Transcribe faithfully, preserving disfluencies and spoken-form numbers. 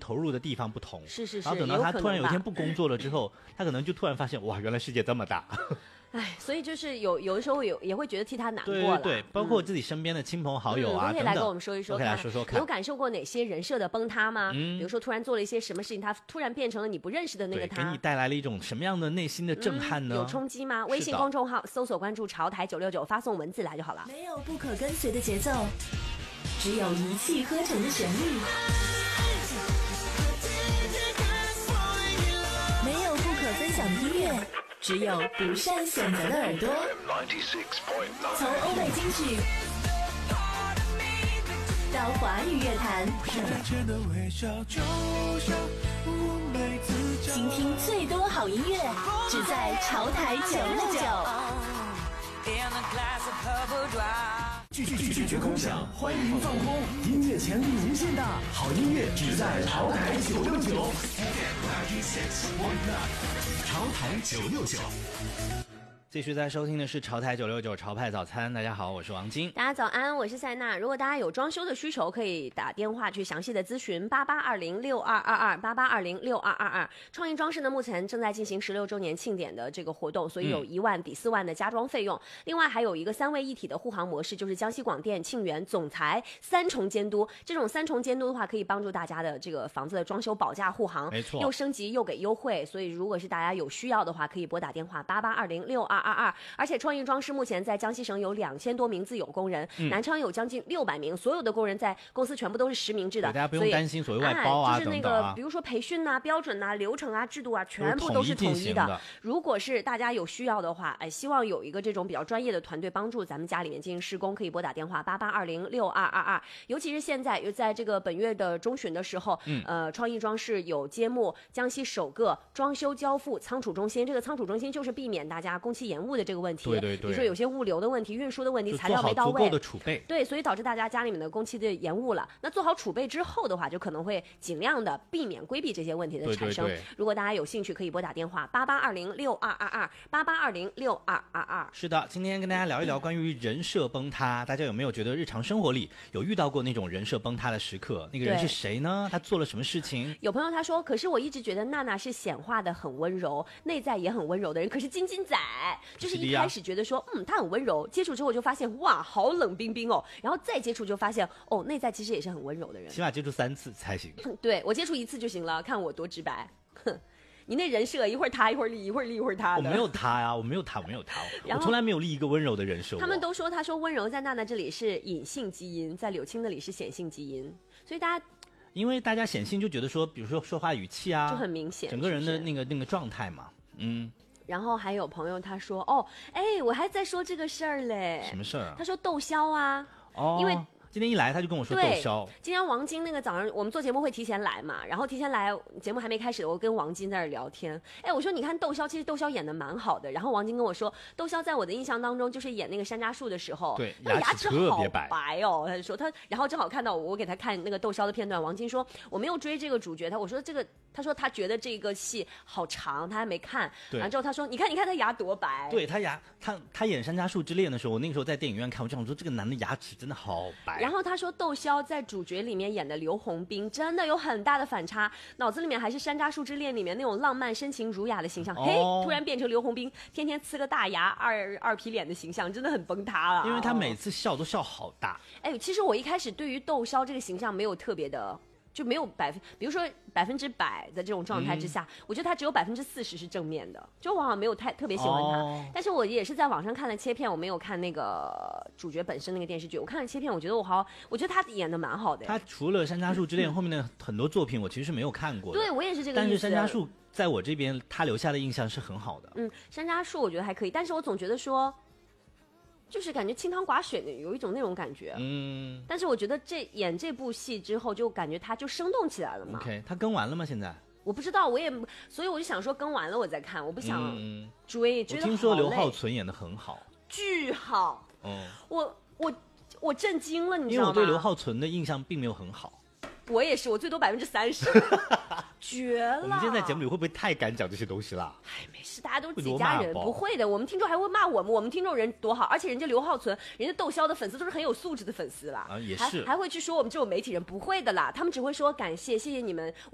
投入的地方不同， 是是是， 然后等到他突然有一天不工作了之后，他可能就突然发现，哇，原来世界这么大。 哎，所以就是有有的时候有也会觉得替他难过了。 对对对，包括自己身边的亲朋好友啊， 嗯、都可以来跟我们说一说， 可以来说说看， 有感受过哪些人设的崩塌吗？ 嗯， 比如说突然做了一些什么事情，他突然变成了你不认识的那个他， 给你带来了一种什么样的内心的震撼呢？ 嗯、有冲击吗？微信公众号搜索关注潮台九六九，发送文字来就好了。 没有不可跟随的节奏，只有一气呵成的旋律。没有不可分享的音乐，只有不善选择的耳朵。从欧美金曲到华语乐坛，倾听最多好音乐，只在潮台九六九。 拒拒拒绝空想，欢迎放空，音乐潜力无限大，好音乐只在潮台九六九。潮台九六九。 继续在收听的是潮台九六九潮派早餐，大家好，我是王晶。 大家早安，我是塞娜。如果大家有装修的需求，可以打电话去详细的咨询八八二零六二二二八八二零六二二二。创意装饰呢，目前正在进行十六周年庆典的这个活动，所以有一万抵四万的加装费用。嗯、另外还有一个三位一体的护航模式，就是江西广电、庆元总裁三重监督。这种三重监督的话，可以帮助大家的这个房子的装修保价护航， 没错， 又升级又给优惠。所以如果是大家有需要的话，可以拨打电话八八二零六二二二。而且创意装饰目前在江西省有两千多名自有工人，嗯、南昌有将近六百名，所有的工人在公司全部都是实名制的， 大家不用担心所谓外包啊、 哎、就是那个等等啊， 比如说培训啊、标准啊、流程啊、制度啊，全部都是统一的。如果是大家有需要的话，哎，希望有一个这种比较专业的团队帮助咱们家里面进行施工，可以拨打电话八八二零六二二二。尤其是现在又在这个本月的中旬的时候，嗯、呃，创意装饰有揭幕江西首个装修交付仓储中心。这个仓储中心就是避免大家工期延误的这个问题。 对对对。 比如说有些物流的问题、运输的问题、材料没到位， 做好足够的储备， 对，所以导致大家家里面的工期的延误了。那做好储备之后的话，就可能会尽量的避免规避这些问题的产生。 对对对， 如果大家有兴趣，可以拨打电话八八二零六二二二八八二零六二二二。 是的，今天跟大家聊一聊关于人设崩塌，大家有没有觉得日常生活里有遇到过那种人设崩塌的时刻？那个人是谁呢？他做了什么事情？ 有朋友他说，可是我一直觉得娜娜是显化的很温柔，内在也很温柔的人。可是金金仔就是一开始觉得说，嗯，他很温柔，接触之后就发现哇，好冷冰冰哦，然后再接触就发现哦，内在其实也是很温柔的人。 起码接触三次才行。 对，我接触一次就行了，看我多直白。哼，你那人设一会儿他一会儿立，一会儿立一会儿他的。 我没有他呀、啊，我没有他，我没有他，我从来没有立一个温柔的人设。 他们都说，他说温柔在娜娜这里是隐性基因，在柳青那里是显性基因，所以大家。 因为大家显性就觉得说，比如说说话语气啊， 就很明显， 整个人的那个那个状态嘛，嗯。 然后还有朋友他说，哦，哎，我还在说这个事儿嘞。 什么事儿啊？ 他说窦骁啊， 哦， 因为。 今天一来他就跟我说窦骁。 今天王晶那个早上我们做节目会提前来嘛，然后提前来节目还没开始，我跟王晶在那聊天。哎，我说你看窦骁，其实窦骁演的蛮好的。然后王晶跟我说，窦骁在我的印象当中就是演那个山楂树的时候， 对， 那牙齿好白白哦。他就说他，然后正好看到我，我给他看那个窦骁的片段。王晶说我没有追这个主角，他我说这个，他说他觉得这个戏好长，他还没看。完之后他说，你看你看他牙多白。 对他牙，他他演山楂树之恋的时候，我那个时候在电影院看，我就想说这个男的牙齿真的好白。 然后他说窦骁在主角里面演的刘洪斌真的有很大的反差，脑子里面还是《山楂树之恋》里面那种浪漫深情儒雅的形象，哦、嘿，突然变成刘洪斌天天呲个大牙、二二皮脸的形象，真的很崩塌了。 因为他每次笑都笑好大。 哎，其实我一开始对于窦骁这个形象没有特别的。就没有百分，比如说百分之百的这种状态之下，嗯、我觉得他只有百分之四十是正面的，就我好像没有太特别喜欢他。哦、但是我也是在网上看了切片，我没有看那个主角本身那个电视剧，我看了切片，我觉得我好，我觉得他演的蛮好的。 他除了《山楂树之恋》后面的很多作品，我其实是没有看过的。 对，我也是这个意思。 但是《山楂树》在我这边，他留下的印象是很好的。 嗯，《山楂树》我觉得还可以，但是我总觉得说。就是感觉清汤寡水的，有一种那种感觉。嗯，但是我觉得这演这部戏之后，就感觉他就生动起来了嘛。 OK， 他更完了吗？现在我不知道，我也所以我就想说更完了我再看，我不想追。嗯、觉得我听说刘浩存演的很好， 巨好。嗯，我我我震惊了，你知道吗？ 因为我对刘浩存的印象并没有很好。 我也是，我最多百分之三十，绝了！ 我们今天在节目里会不会太敢讲这些东西啦？ 哎，没事，大家都是几家人，不会的。我们听众还会骂我们，我们听众人多好，而且人家刘浩存、人家窦骁的粉丝都是很有素质的粉丝啦。 啊，也是， 还还会去说我们这种媒体人，不会的啦，他们只会说感谢，谢谢你们。